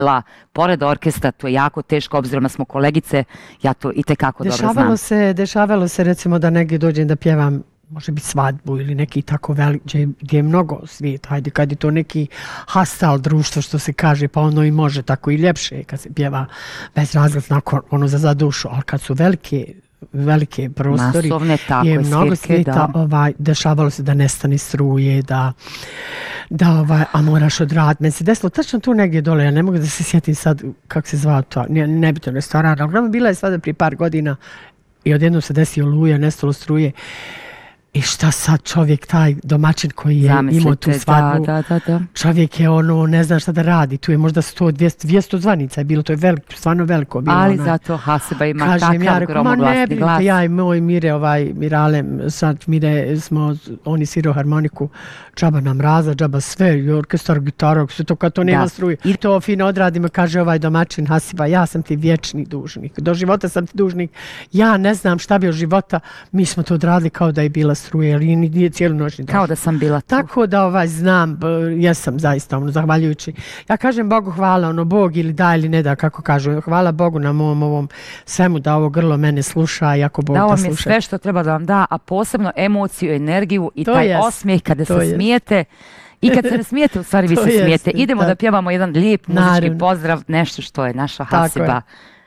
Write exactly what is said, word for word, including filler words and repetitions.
pored orkestra, to je jako teško, obzirom da smo kolegice, ja to i tekako dobro znam. Dešavalo se, dešavalo se recimo da negdje dođem da pjevam može biti svadbu ili neki tako velik, gdje, gdje je mnogo svijet, hajde, kad je to neki hastal društvo što se kaže, pa ono i može tako i ljepše kad se pjeva bez razgled, onako ono za, za dušu, ali kad su velike velike prostori, masovne, tako, je mnogo svirke, svijeta, da. ovaj, dešavalo se da nestane struje, da, da ovaj, a moraš odraditi. Meni se desilo tačno tu negdje dole, ja ne mogu da se sjetim sad kako se zvao to, ne, nebitno restoran, ali bila je svada prije par godina i odjednom se desio oluja, nestalo struje. I šta sad čovjek, taj domaćin koji je Zamislite, imao tu svadbu, da, da, da. čovjek je ono, ne zna šta da radi, tu je možda sto, dvjesto, dvjesto zvanica je bilo, to je veliko, stvarno veliko bilo. Ali onaj. Zato Hasiba ima Kažem, ja takav reku, ma ne gromoglasni brinite, glas. ja i moj Mire, ovaj, Mirale, sad Mire smo, oni svirao harmoniku, džaba nam raza, džaba sve, i orkestar, gitara, sve to kad to nema Da. struje. I to fino odradimo, kaže ovaj domaćin Hasiba, ja sam ti vječni dužnik, do života sam ti dužnik, ja ne znam šta bi od života, mi smo to odradili kao da je bila struje, ali nije cijelu noć ni došla. Kao da sam bila tu. Tako da ovaj znam, b- jesam zaista ono, zahvaljujući. Ja kažem Bogu hvala, ono Bog ili da ili ne da, kako kažu. Hvala Bogu na mom ovom svemu da ovo grlo mene sluša, i ako Bog Dao da vam je sluša. sve što treba da vam da, a posebno emociju, energiju i To taj jest, osmijeh kada to se jest. smijete. I kad se ne smijete, u stvari vi To se jest, smijete. Idemo da. da pjevamo jedan lijep muzički Naravno. pozdrav, nešto što je naša Tako je. Hasiba